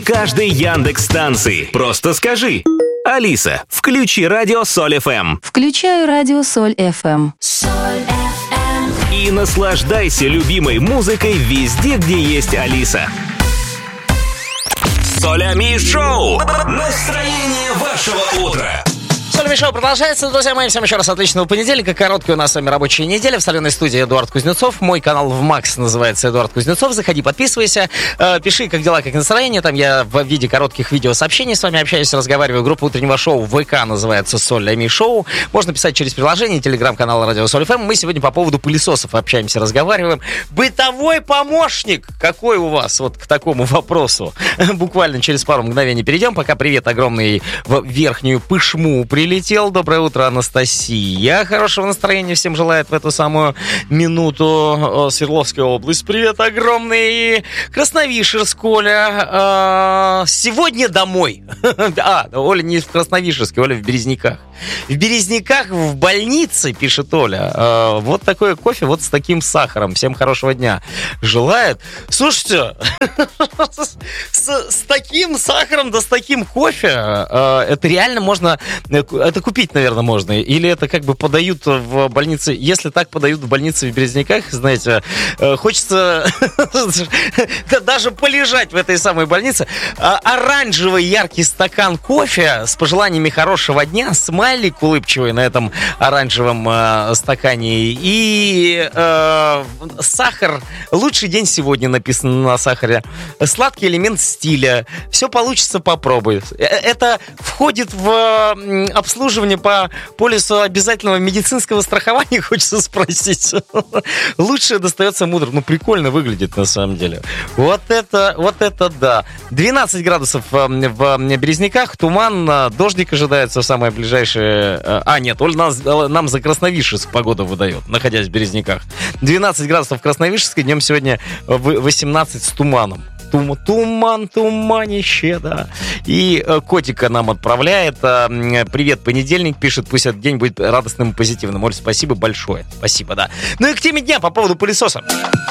каждой Яндекс-станции. Просто скажи: Алиса, включи радио Соль ФМ. Включаю радио Соль ФМ. И наслаждайся любимой музыкой везде, где есть Алиса. Солями шоу. Настроение вашего утра. Солями шоу продолжается, друзья мои. Всем еще раз отличного понедельника. Короткая у нас с вами рабочая неделя. В соленой студии Эдуард Кузнецов. Мой канал в Макс называется Эдуард Кузнецов. Заходи, подписывайся, пиши, как дела, как настроение. Там я в виде коротких видеосообщений с вами общаюсь, разговариваю. Группа утреннего шоу ВК называется Солями шоу. Можно писать через приложение, телеграм-канал Радио Соль ФМ. Мы сегодня по поводу пылесосов общаемся, разговариваем. Бытовой помощник! Какой у вас вот к такому вопросу? Буквально через пару мгновений перейдем. Пока привет огромный в верхнюю Пышму прилетел. Доброе утро, Анастасия. Хорошего настроения всем желает в эту самую минуту. Свердловская область. Привет огромный. Красновишерск, Оля. Сегодня домой. Оля не в Красновишерске, Оля в Березниках. В Березниках в больнице, пишет Оля. Вот такой кофе, вот с таким сахаром. Всем хорошего дня желает. Слушайте, с таким сахаром, да с таким кофе, это реально можно... Это купить, наверное, можно. Или это как бы подают в больнице. Если так подают в больнице в Березниках, знаете, хочется даже полежать в этой самой больнице. Оранжевый яркий стакан кофе с пожеланиями хорошего дня, смайлик улыбчивый на этом оранжевом стакане. И сахар. Лучший день сегодня написано на сахаре. Сладкий элемент стиля. Все получится, попробуй. Это входит в обслуживание по полису обязательного медицинского страхования, хочется спросить. Лучшее достается мудрым. Ну, прикольно выглядит на самом деле. Вот это да. 12 градусов в Березниках, туман, дождик ожидается в самое ближайшее... Нет, Оля нам за Красновишерск погоду выдает, находясь в Березниках. 12 градусов в Красновишерске, днем сегодня 18 с туманом. Туманище, да. И котика нам отправляет. Привет, понедельник, пишет, пусть этот день будет радостным и позитивным. Оль, спасибо большое. Спасибо, да. Ну и к теме дня по поводу пылесоса.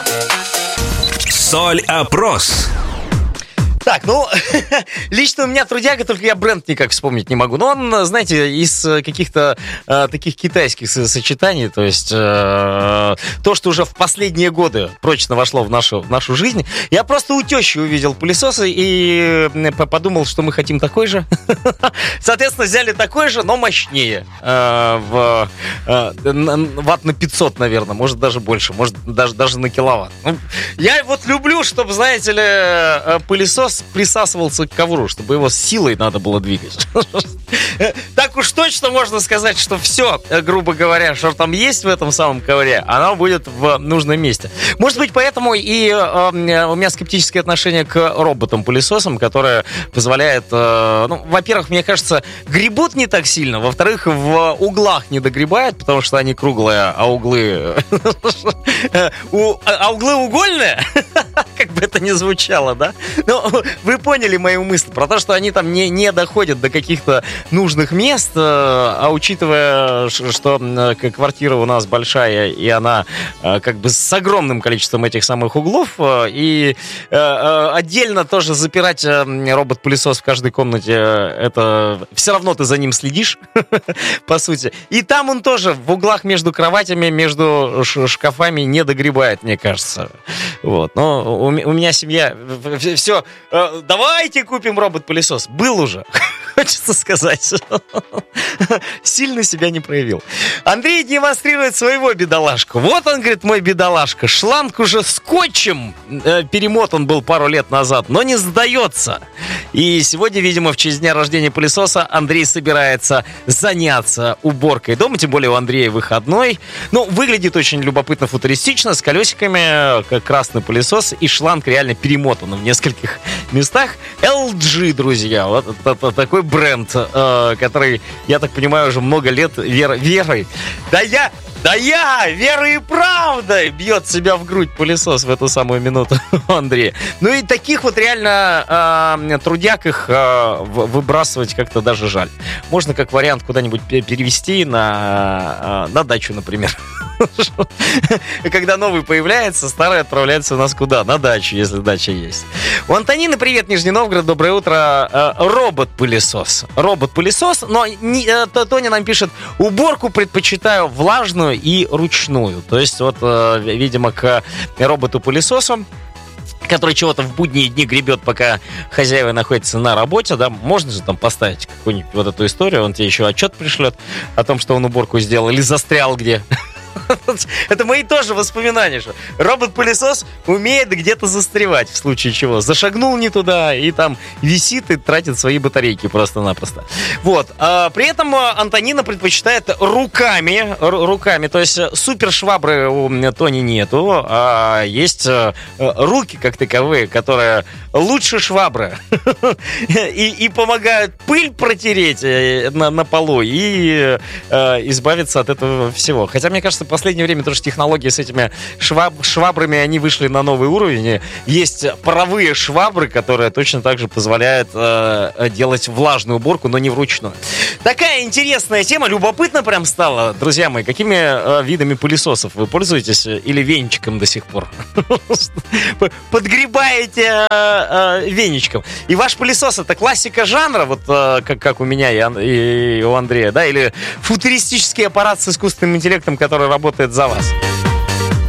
Соль-опрос. Так, ну, лично у меня трудяга, только я бренд никак вспомнить не могу. Но он, знаете, из каких-то таких китайских сочетаний, то есть то, что уже в последние годы прочно вошло в нашу жизнь. Я просто у тещи увидел пылесосы и подумал, что мы хотим такой же. Соответственно, взяли такой же, но мощнее. Ватт на 500, наверное, может даже больше, может даже на киловатт. Ну, я вот люблю, чтобы, знаете ли, пылесос присасывался к ковру, чтобы его силой надо было двигать. Так уж точно можно сказать, что все, грубо говоря, что там есть в этом самом ковре, оно будет в нужном месте. Может быть, поэтому и у меня скептическое отношение к роботам-пылесосам, которые позволяют, во-первых, мне кажется, гребут не так сильно, во-вторых, в углах не догребают, потому что они круглые, а углы... А углы угольные? Как бы это ни звучало, да? Ну, вы поняли мою мысль про то, что они там не доходят до каких-то нужных мест, а учитывая, что квартира у нас большая, и она как бы с огромным количеством этих самых углов, и отдельно тоже запирать робот-пылесос в каждой комнате, это все равно ты за ним следишь, по сути. И там он тоже в углах между кроватями, между шкафами не догребает, мне кажется. Вот. Но у меня семья... Все, давайте купим робот-пылесос. Был уже, хочется сказать. Сильно себя не проявил. Андрей демонстрирует своего бедолашку. Вот он, говорит, мой бедолашка. Шланг уже скотчем перемотан был пару лет назад, но не сдается. И сегодня, видимо, в честь дня рождения пылесоса Андрей собирается заняться уборкой дома. Тем более у Андрея выходной. Ну, выглядит очень любопытно, футуристично, с колесиками, как красный пылесос. И шланг реально перемотан в нескольких местах. LG, друзья. Вот это такой бренд, который, я так понимаю, уже много лет верой. Да Да я, верой и правдой, бьет себя в грудь пылесос в эту самую минуту Андрей. Ну и таких вот реально трудяг их выбрасывать как-то даже жаль. Можно как вариант куда-нибудь перевести на дачу, например. Когда новый появляется, старый отправляется у нас куда? На дачу, если дача есть. У Антонины привет, Нижний Новгород, доброе утро. Робот-пылесос. Робот-пылесос, но Тоня нам пишет, уборку предпочитаю влажную и ручную. То есть вот, видимо, к роботу-пылесосу, который чего-то в будние дни гребет, пока хозяева находятся на работе, да, можно же там поставить какую-нибудь вот эту историю, он тебе еще отчет пришлет о том, что он уборку сделал или застрял где. Это мои тоже воспоминания, что робот-пылесос умеет где-то застревать, в случае чего. Зашагнул не туда, и там висит и тратит свои батарейки просто-напросто. Вот. При этом Антонина предпочитает руками. То есть супер швабры у Тони нету, а есть руки, как таковые, которые лучше швабры. И помогают пыль протереть на полу и избавиться от этого всего. Хотя, мне кажется, в последнее время тоже технологии с этими швабрами, они вышли на новый уровень. Есть паровые швабры, которые точно так же позволяют делать влажную уборку, но не вручную. Такая интересная тема, любопытно прям стало. Друзья мои, какими видами пылесосов вы пользуетесь или венчиком до сих пор? Подгребаете веничком. И ваш пылесос — это классика жанра, вот как у меня и у Андрея, да? Или футуристический аппарат с искусственным интеллектом, который работает за вас?